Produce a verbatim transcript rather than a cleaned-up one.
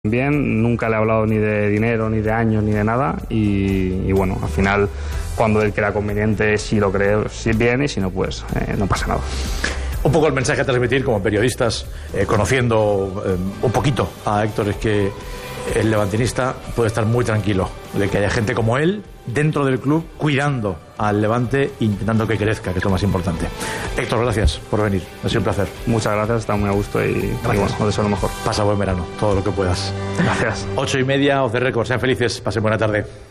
Bien, nunca le he hablado ni de dinero, ni de años, ni de nada y, y bueno, al final cuando él crea conveniente, si lo cree, si bien y si no, pues eh, no pasa nada. Un poco el mensaje a transmitir como periodistas, eh, conociendo eh, un poquito a Héctor, es que el levantinista puede estar muy tranquilo de que haya gente como él dentro del club cuidando al Levante, intentando que crezca, que es lo más importante. Héctor, gracias por venir, ha sido un placer. Muchas gracias, está muy a gusto y, y bueno, os deseo lo mejor. Pasa buen verano, todo lo que puedas. Gracias. Ocho y media, Off the Record, sean felices, pasen buena tarde.